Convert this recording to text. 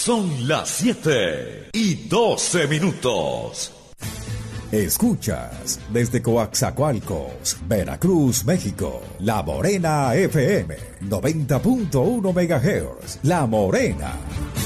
Son las 7:12. Escuchas desde Coaxacualcos, Veracruz, México, La Morena FM, 90.1 MHz, La Morena.